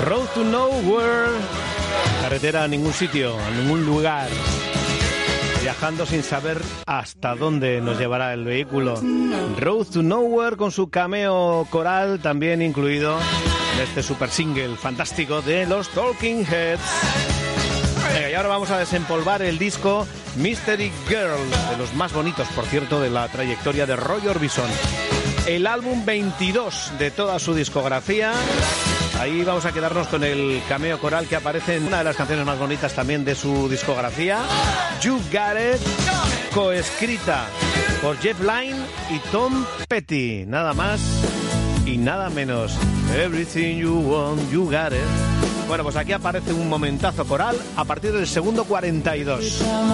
Road to Nowhere, carretera a ningún sitio, a ningún lugar, viajando sin saber hasta dónde nos llevará el vehículo. Road to Nowhere con su cameo coral también incluido en este super single fantástico de los Talking Heads. Venga, y ahora vamos a desempolvar el disco Mystery Girl, de los más bonitos, por cierto, de la trayectoria de Roy Orbison. El álbum 22 de toda su discografía. Ahí vamos a quedarnos con el cameo coral que aparece en una de las canciones más bonitas también de su discografía, You Got It, coescrita por Jeff Lynne y Tom Petty. Nada más y nada menos. Everything you want, you got it. Bueno, pues aquí aparece un momentazo coral a partir del segundo 42.